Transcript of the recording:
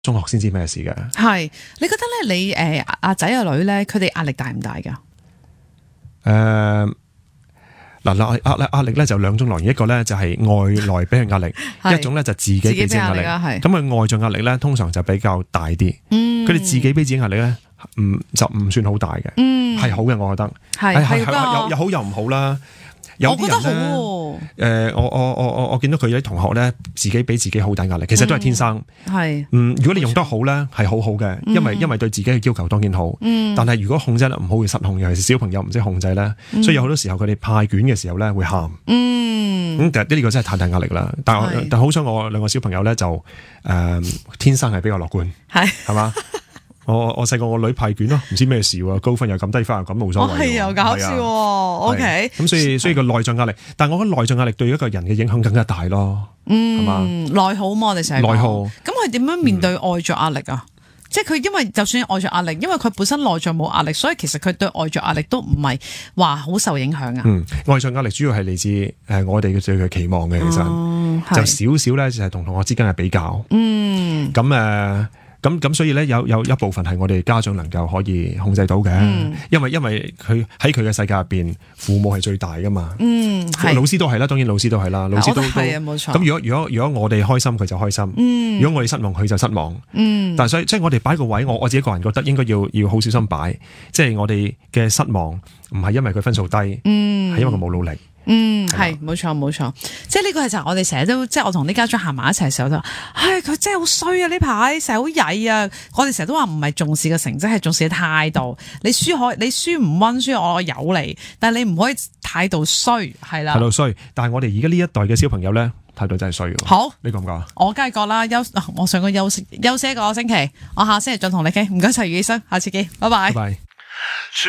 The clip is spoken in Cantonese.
中學先知咩事嘅。 係，你覺得咧，你阿仔阿女咧，佢哋壓力大唔大噶？ 壓力咧就兩種來源，一個咧就係外來俾人壓力，一種咧就自己俾自己壓力。咁佢外在壓力咧，通常就比較大啲。佢哋自己俾自己壓力咧，就唔算好大嘅，係好嘅，我覺得係有好有唔好啦。有啲人咧，我見到佢有啲同學咧，自己俾自己好大壓力，其實都係天生。如果你用得好咧，係好好嘅，因為對自己嘅要求當然好。但係如果控制得唔好，會失控，尤其是小朋友唔識控制咧，所以有好多時候佢哋派卷嘅時候咧會喊。咁呢個真係太大壓力啦。但好彩我兩個小朋友咧就天生係比較樂觀，係嘛？我細個我女派卷咯，唔知咩事喎，高分又咁低分又咁冇所謂。係又搞笑，OK。咁所以個內在壓力，但係我覺得內在壓力對一個人嘅影響更加大咯。係嘛？內耗嘛，我哋成日講。內耗。咁佢點樣面對外在壓力啊？即係佢因為就算外在壓力，因為佢本身內在冇壓力，所以其實佢對外在壓力都唔係話好受影響啊。外在壓力主要係嚟自我哋對佢期望嘅，其實就少少咧就係同學之間嘅比較。咁所以咧有一部分係我哋家長能夠可以控制到嘅，因為佢喺佢嘅世界入邊，父母係最大噶嘛。老師都係啦，當然老師都係啦，老師都係啊，冇錯。咁如果我哋開心，佢就開心；如果我哋失望，佢就失望。但係所以即係我哋擺個位，我自己個人覺得應該要好小心擺，即係我哋嘅失望唔係因為佢分數低，係因為佢冇努力。係冇錯，即係呢個係就係我哋成日都，即係我同啲家長行埋一齊嘅時候都話，佢真係好衰啊！呢排成日好曳啊！我哋成日都話唔係重視嘅成績，係重視嘅態度。你輸唔溫書，我有你，但係你唔可以態度衰，係啦。態度衰，但係我哋而家呢一代嘅小朋友咧，態度真係衰嘅。好，你覺唔覺啊？我梗係覺啦，我上個休息一個星期，我下星期再同你傾。唔該晒，余醫生，下次見，拜拜。